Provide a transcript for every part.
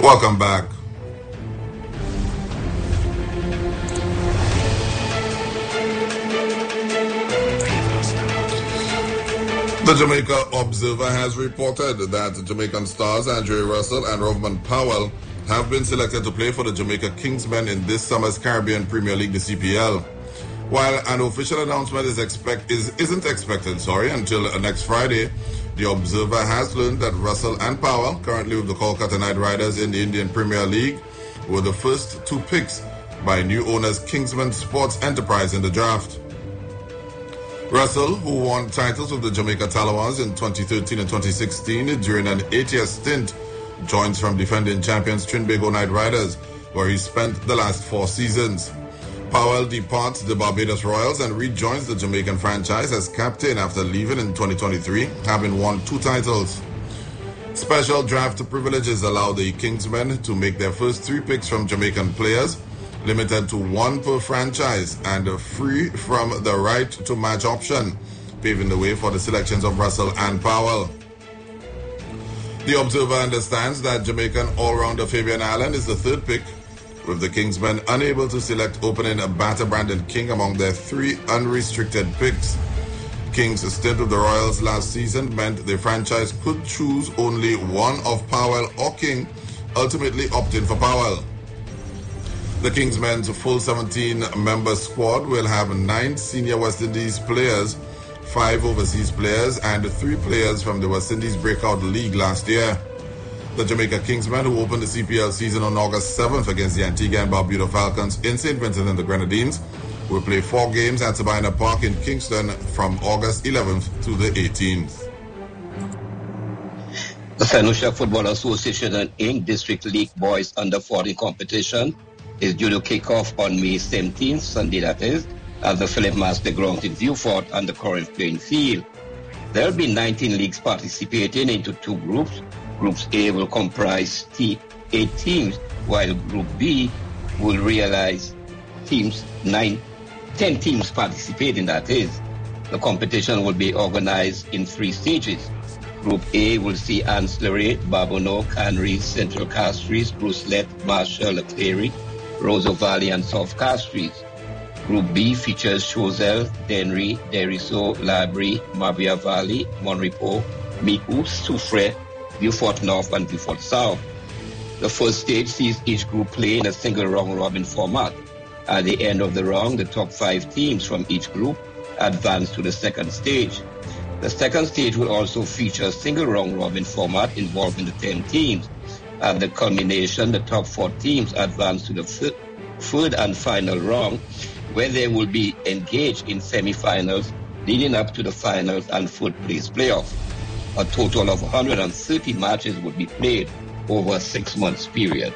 Welcome back. The Jamaica Observer has reported that Jamaican stars Andre Russell and Rovman Powell have been selected to play for the Jamaica Kingsmen in this summer's Caribbean Premier League, the CPL. While an official announcement isn't expected until next Friday, the Observer has learned that Russell and Powell, currently with the Kolkata Knight Riders in the Indian Premier League, were the first two picks by new owners Kingsman Sports Enterprise in the draft. Russell, who won titles with the Jamaica Talawars in 2013 and 2016 during an 8-year stint, joins from defending champions Trinbago Knight Riders, where he spent the last 4 seasons. Powell departs the Barbados Royals and rejoins the Jamaican franchise as captain after leaving in 2023, having won 2 titles. Special draft privileges allow the Kingsmen to make their first 3 picks from Jamaican players, limited to 1 per franchise and free from the right to match option, paving the way for the selections of Russell and Powell. The Observer understands that Jamaican all-rounder Fabian Allen is the 3rd pick, with the Kingsmen unable to select opening batter Brandon King among their 3 unrestricted picks. King's stint with the Royals last season meant the franchise could choose only one of Powell or King, ultimately opting for Powell. The Kingsmen's full 17-member squad will have 9 senior West Indies players, 5 overseas players, and 3 players from the West Indies Breakout League last year. The Jamaica Kingsmen, who opened the CPL season on August 7th against the Antigua and Barbuda Falcons in St. Vincent and the Grenadines, will play 4 games at Sabina Park in Kingston from August 11th to the 18th. The St. Lucia Football Association and Inc. District League Boys Under 40 competition is due to kick off on May 17th, Sunday that is, at the Philip Master Ground in Vieux-Fort on the current playing field. There will be 19 leagues participating into 2 groups. Groups A will comprise 8 teams, while Group B will realize 10 teams participating, that is. The competition will be organized in 3 stages. Group A will see Ancillary, Barbono, Canary, Central Castries, Brucelet, Marshall, Clary, Roseau Valley, and South Castries. Group B features Choiseul, Dennery, Deriso, Labrie, Marbella Valley, Monrepo, Micoud, Soufrière, Vieux-Fort North, and Vieux-Fort South. The first stage sees each group play in a single round-robin format. At the end of the round, the top 5 teams from each group advance to the second stage. The second stage will also feature a single round-robin format involving the 10 teams. At the culmination, the top 4 teams advance to the third and final round, where they will be engaged in semi-finals leading up to the finals and third place playoff. A total of 130 matches would be played over a 6 months period.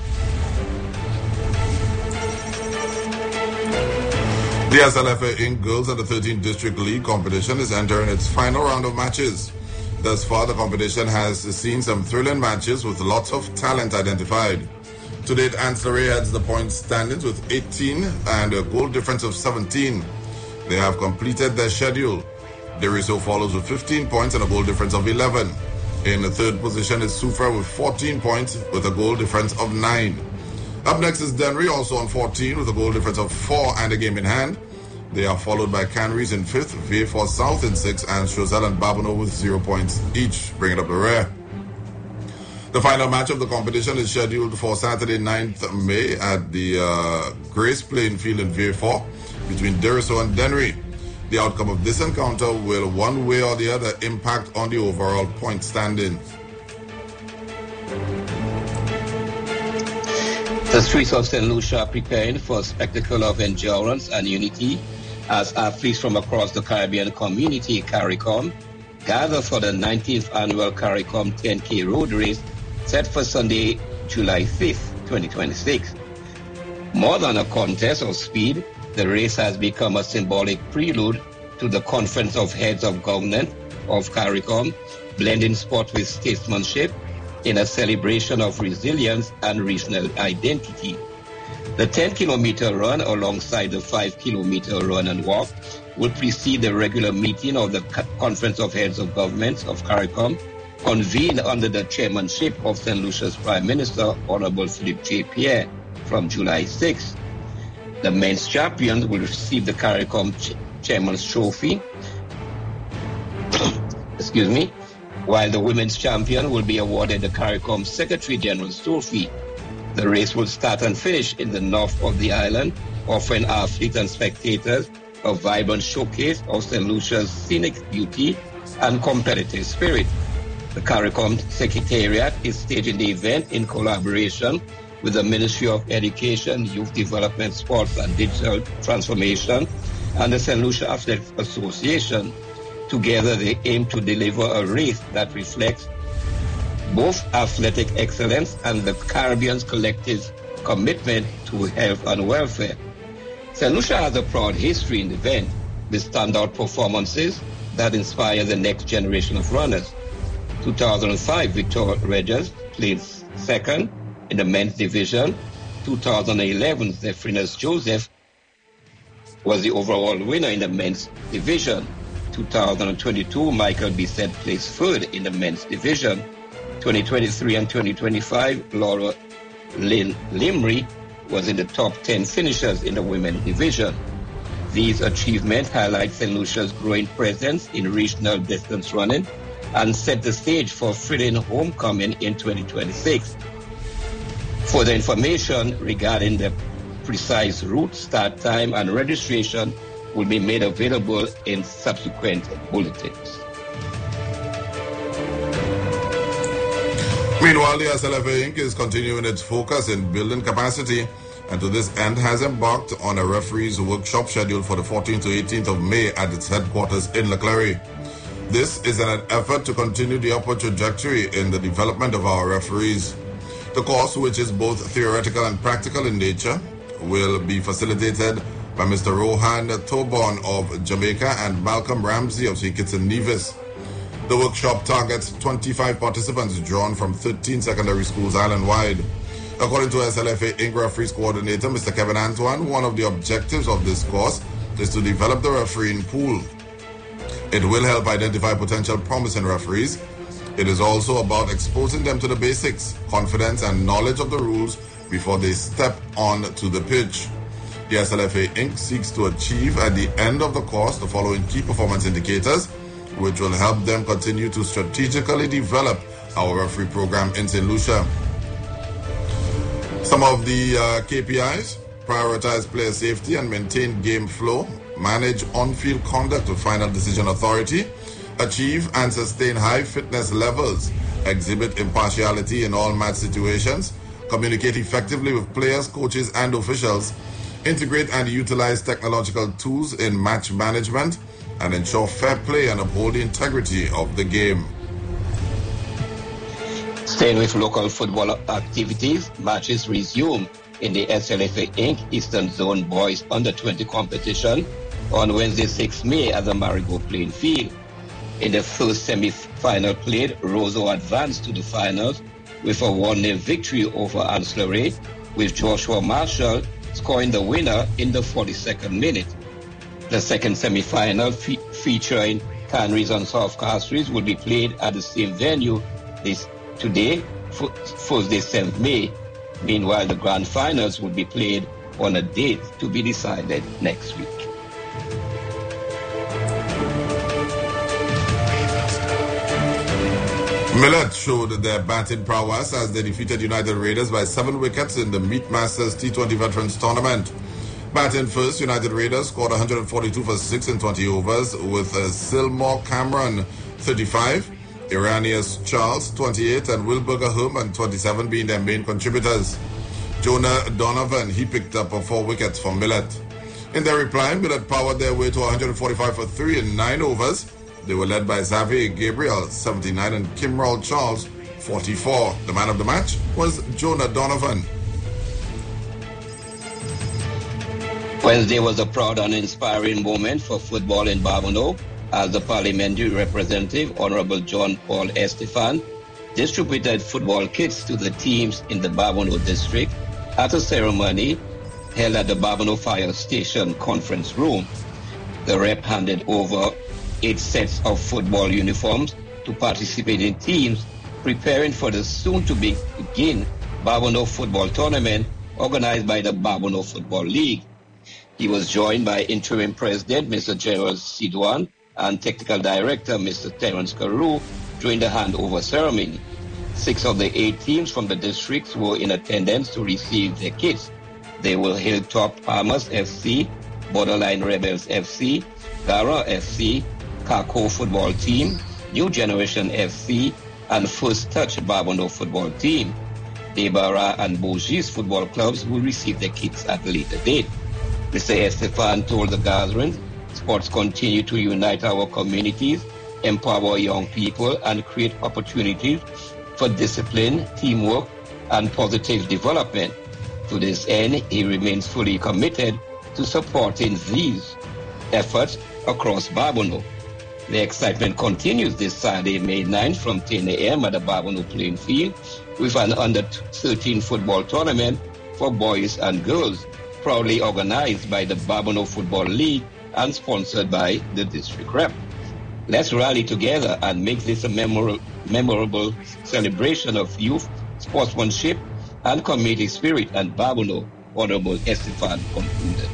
The SLFA Inc. Girls Under 13 District League competition is entering its final round of matches. Thus far, the competition has seen some thrilling matches with lots of talent identified. To date, Ancillary heads the points standings with 18 and a goal difference of 17. They have completed their schedule. Deriso follows with 15 points and a goal difference of 11. In the 3rd position is Soufrière with 14 points with a goal difference of 9. Up next is Dennery, also on 14 with a goal difference of 4 and a game in hand. They are followed by Canaries in 5th, Vieux-Fort South in 6th, and Choiseul and Barbono with 0 points each, bringing up the rear. The final match of the competition is scheduled for Saturday, 9th May at the Grace Playing Field in Vieux-Fort between Deriso and Dennery. The outcome of this encounter will, one way or the other, impact on the overall point standings. The streets of St. Lucia are preparing for a spectacle of endurance and unity as athletes from across the Caribbean community, CARICOM, gather for the 19th annual CARICOM 10K road race set for Sunday, July 5th, 2026. More than a contest of speed, the race has become a symbolic prelude to the Conference of Heads of Government of CARICOM, blending sport with statesmanship in a celebration of resilience and regional identity. The 10-kilometer run alongside the 5-kilometer run and walk will precede the regular meeting of the Conference of Heads of Governments of CARICOM convened under the chairmanship of St. Lucia's Prime Minister, Honorable Philippe J. Pierre, from July 6. The men's champions will receive the CARICOM Chairman's Trophy, excuse me, while the women's champion will be awarded the CARICOM Secretary General's Trophy. The race will start and finish in the north of the island, offering athletes and spectators a vibrant showcase of St. Lucia's scenic beauty and competitive spirit. The CARICOM Secretariat is staging the event in collaboration with the Ministry of Education, Youth Development, Sports and Digital Transformation and the St. Lucia Athletics Association. Together, they aim to deliver a race that reflects both athletic excellence and the Caribbean's collective commitment to health and welfare. St. Lucia has a proud history in the event with standout performances that inspire the next generation of runners. 2005, Victor Regis placed second in the men's division. 2011, Zephrinus Joseph was the overall winner in the men's division. 2022, Michael Bissett placed third in the men's division. 2023 and 2025, Laura Lynn Limry was in the top 10 finishers in the women's division. These achievements highlight St. Lucia's growing presence in regional distance running and set the stage for thrilling homecoming in 2026. Further information regarding the precise route, start time, and registration will be made available in subsequent bulletins. Meanwhile, the SLFA Inc. is continuing its focus in building capacity, and to this end has embarked on a referees workshop scheduled for the 14th to 18th of May at its headquarters in Leclerc. This is an effort to continue the upward trajectory in the development of our referees. The course, which is both theoretical and practical in nature, will be facilitated by Mr. Rohan Tobon of Jamaica and Malcolm Ramsey of St. Kitts and Nevis. The workshop targets 25 participants drawn from 13 secondary schools island-wide. According to SLFA Inc. Referees Coordinator Mr. Kevin Antoine, one of the objectives of this course is to develop the refereeing pool. It will help identify potential promising referees. It is also about exposing them to the basics, confidence and knowledge of the rules before they step on to the pitch. The SLFA Inc. seeks to achieve at the end of the course the following key performance indicators, which will help them continue to strategically develop our referee program in St. Lucia. Some of the KPIs: prioritize player safety and maintain game flow, manage on-field conduct with final decision authority, achieve and sustain high fitness levels, exhibit impartiality in all match situations, communicate effectively with players, coaches and officials, integrate and utilize technological tools in match management, and ensure fair play and uphold the integrity of the game. Staying with local football activities, matches resume in the SLFA Inc. Eastern Zone Boys Under-20 competition on Wednesday, 6 May at the Marigot playing field. In the first semi-final played, Roseau advanced to the finals with a 1-0 victory over Ancillary, with Joshua Marshall scoring the winner in the 42nd minute. The second semi-final featuring Canaries and South Castries will be played at the same venue today, Thursday, 7th May. Meanwhile, the grand finals will be played on a date to be decided next week. Millet showed their batting prowess as they defeated United Raiders by 7 wickets in the Meat Masters T20 Veterans Tournament. Batting first, United Raiders scored 142 for 6 in 20 overs with Silmore Cameron 35, Iranius Charles 28 and Wilberger Herman 27 being their main contributors. Jonah Donovan, he picked up 4 wickets for Millet. In their reply, Millet powered their way to 145 for 3 in 9 overs. They were led by Xavier Gabriel 79 and Kimral Charles 44. The man of the match was Jonah Donovan. Wednesday was a proud and inspiring moment for football in Barbano as the parliamentary representative, Honorable John Paul Estefan, distributed football kits to the teams in the Barbano district at a ceremony held at the Barbano Fire Station conference room. The rep handed over 8 sets of football uniforms to participating teams preparing for the soon-to-begin Barbano football tournament organized by the Barbano Football League. He was joined by Interim President Mr. Gerald Sidwan and Technical Director Mr. Terence Carew during the handover ceremony. 6 of the 8 teams from the districts were in attendance to receive their kits. They were Hilltop Palmers FC, Borderline Rebels FC, Gara FC, Kako Football Team, New Generation FC, and First Touch Barbano Football Team. Debara and Bourgis football clubs will receive their kits at a later date. Mr. Estefan told the gathering, sports continue to unite our communities, empower young people, and create opportunities for discipline, teamwork, and positive development. To this end, he remains fully committed to supporting these efforts across Barbano. The excitement continues this Saturday, May 9th from 10 a.m. at the Barbano playing field with an under-13 football tournament for boys and girls, proudly organized by the Barbano Football League and sponsored by the district rep. Let's rally together and make this a memorable celebration of youth, sportsmanship, and community spirit at Barbano, Honorable Estefan concluded.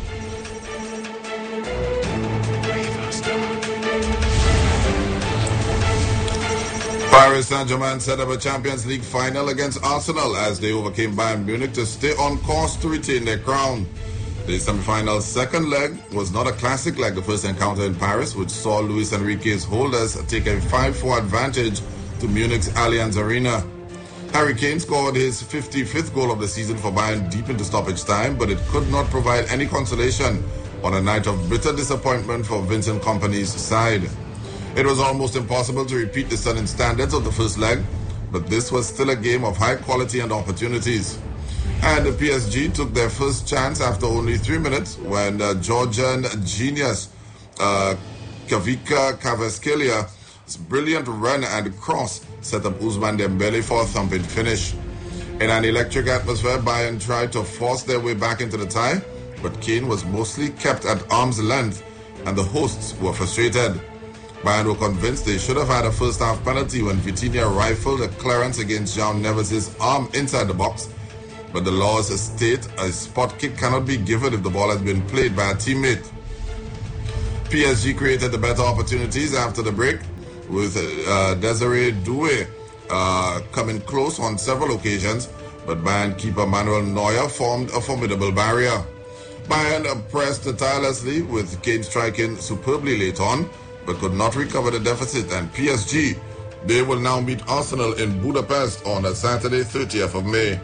Paris Saint-Germain set up a Champions League final against Arsenal as they overcame Bayern Munich to stay on course to retain their crown. The semi-final's second leg was not a classic like the first encounter in Paris, which saw Luis Enrique's holders take a 5-4 advantage to Munich's Allianz Arena. Harry Kane scored his 55th goal of the season for Bayern deep into stoppage time, but it could not provide any consolation on a night of bitter disappointment for Vincent Kompany's side. It was almost impossible to repeat the stunning standards of the first leg, but this was still a game of high quality and opportunities. And the PSG took their first chance after only 3 minutes when Georgian genius Kavika Kvaratskhelia brilliant run and cross set up Ousmane Dembele for a thumping finish. In an electric atmosphere, Bayern tried to force their way back into the tie, but Kane was mostly kept at arm's length and the hosts were frustrated. Bayern were convinced they should have had a first-half penalty when Vitinha rifled a clearance against João Neves' arm inside the box, but the laws state a spot kick cannot be given if the ball has been played by a teammate. PSG created the better opportunities after the break, with Desiree Doué coming close on several occasions, but Bayern keeper Manuel Neuer formed a formidable barrier. Bayern pressed tirelessly, with Kane striking superbly late on, but could not recover the deficit, and PSG, they will now meet Arsenal in Budapest on a Saturday, 30th of May.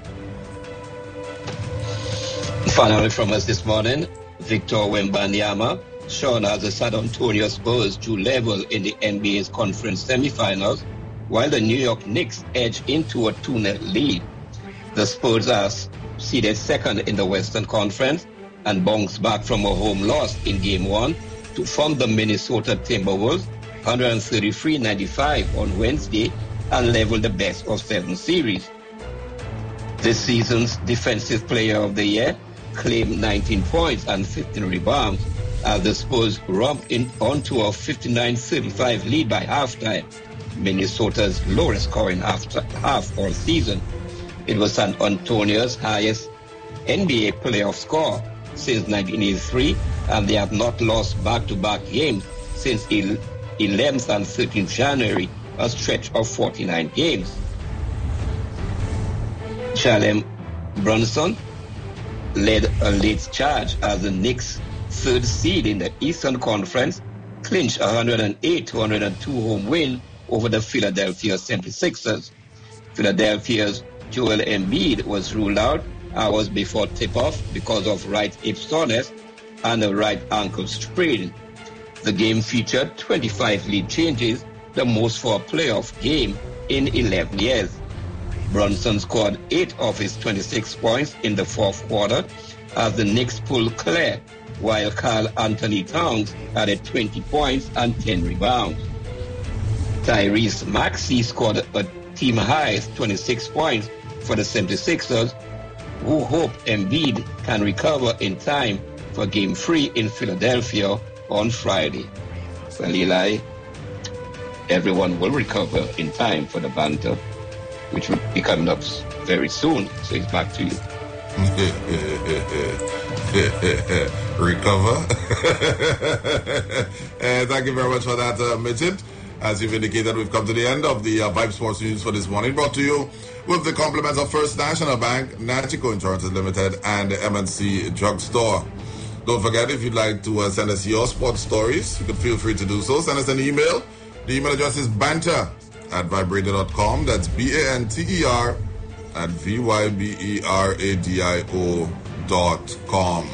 Finally from us this morning, Victor Wembanyama, shown as the San Antonio Spurs drew level in the NBA's conference semifinals, while the New York Knicks edged into a 2-0 lead. The Spurs are seeded second in the Western Conference and bounced back from a home loss in Game 1 to form the Minnesota Timberwolves 133-95 on Wednesday and level the best of 7 series. This season's Defensive Player of the Year claimed 19 points and 15 rebounds as the Spurs romped onto a 59-35 lead by halftime, Minnesota's lowest scoring half all season. It was San Antonio's highest NBA playoff score since 1983, and they have not lost back-to-back games since 11th and 13th January, a stretch of 49 games. Jalen Brunson led a late charge as the Knicks' third seed in the Eastern Conference clinched a 108-102 home win over the Philadelphia 76ers. Philadelphia's Joel Embiid was ruled out hours before tip-off because of right hip soreness and a right ankle sprain. The game featured 25 lead changes, the most for a playoff game in 11 years. Brunson scored 8 of his 26 points in the fourth quarter as the Knicks pulled clear, while Karl Anthony Towns added 20 points and 10 rebounds. Tyrese Maxey scored a team-high 26 points for the 76ers, who hope Embiid can recover in time for Game 3 in Philadelphia on Friday. Well, Eli, everyone will recover in time for the banter, which will be coming up very soon. So it's back to you. Recover. Thank you very much for that, Midget. As you've indicated, we've come to the end of the Vibe Sports News for this morning, brought to you with the compliments of First National Bank, Nachico Insurances Limited, and the MNC Drugstore. Don't forget, if you'd like to send us your sports stories, you can feel free to do so. Send us an email. The email address is banter@viberadio.com. That's BANTER at VYBERADIO.com.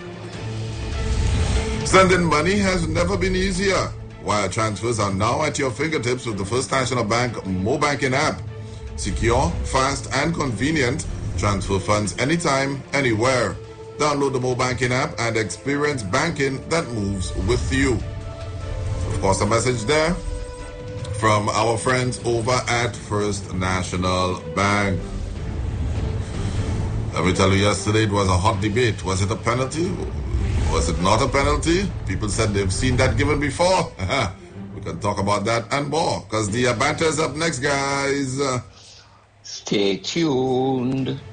Sending money has never been easier. Wire transfers are now at your fingertips with the First National Bank MoBanking app. Secure, fast, and convenient. Transfer funds anytime, anywhere. Download the MoBanking app and experience banking that moves with you. Of course, a message there from our friends over at First National Bank. Let me tell you, yesterday it was a hot debate. Was it a penalty? Was it not a penalty? People said they've seen that given before. We can talk about that and more, because the banter is up next, guys. Stay tuned.